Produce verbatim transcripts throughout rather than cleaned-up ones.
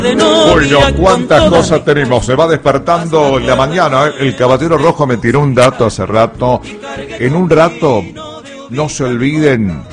Bueno, cuántas cosas tenemos. Se va despertando en la mañana. El Caballero Rojo me tiró un dato hace rato. En un rato, no se olviden.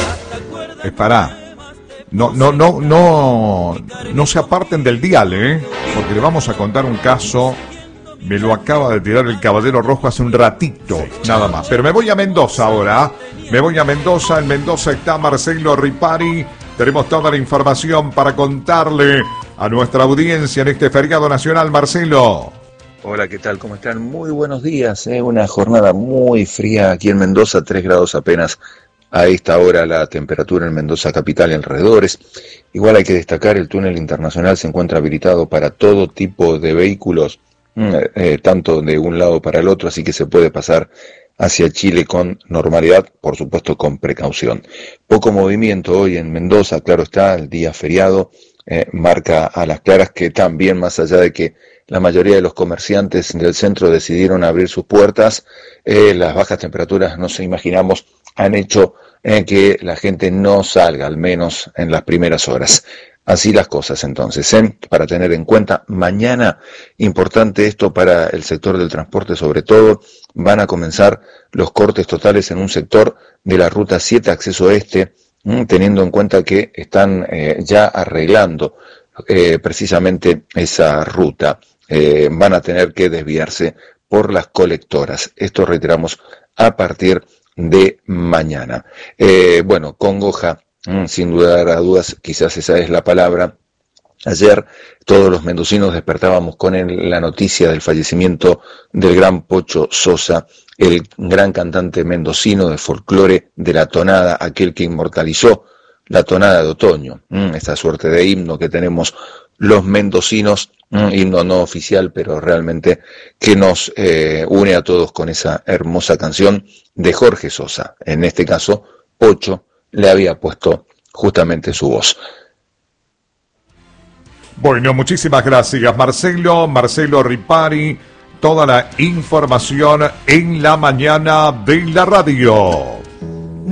Esperá. No, no, no, no, no se aparten del dial, ¿eh? Porque le vamos a contar un caso. Me lo acaba de tirar el Caballero Rojo hace un ratito, nada más. Pero me voy a Mendoza ahora. Me voy a Mendoza. En Mendoza está Marcelo Ripari. Tenemos toda la información para contarle a nuestra audiencia en este feriado nacional. Marcelo. Hola, ¿qué tal? ¿Cómo están? Muy buenos días. ¿eh? Una jornada muy fría aquí en Mendoza, tres grados apenas a esta hora la temperatura en Mendoza capital y alrededores. Igual hay que destacar, el túnel internacional se encuentra habilitado para todo tipo de vehículos, eh, eh, tanto de un lado para el otro, así que se puede pasar hacia Chile con normalidad, por supuesto con precaución. Poco movimiento hoy en Mendoza, claro está, el día feriado, eh, marca a las claras que también, más allá de que la mayoría de los comerciantes del centro decidieron abrir sus puertas, eh, las bajas temperaturas, no se imaginamos, han hecho eh, que la gente no salga, al menos en las primeras horas. Así las cosas entonces, ¿eh? Para tener en cuenta, mañana, importante esto para el sector del transporte sobre todo, van a comenzar los cortes totales en un sector de la ruta siete acceso este, ¿m? Teniendo en cuenta que están eh, ya arreglando eh, precisamente esa ruta. Eh, van a tener que desviarse por las colectoras. Esto reiteramos a partir de mañana. Eh, bueno, congoja. Sin lugar a dudas, quizás esa es la palabra. Ayer todos los mendocinos despertábamos con el, la noticia del fallecimiento del gran Pocho Sosa, el gran cantante mendocino de folclore de la tonada, aquel que inmortalizó la tonada de otoño, esta suerte de himno que tenemos los mendocinos, himno no oficial, pero realmente que nos eh, une a todos con esa hermosa canción de Jorge Sosa. En este caso, Pocho le había puesto justamente su voz. Bueno, muchísimas gracias, Marcelo, Marcelo Ripari, toda la información en la mañana de la radio.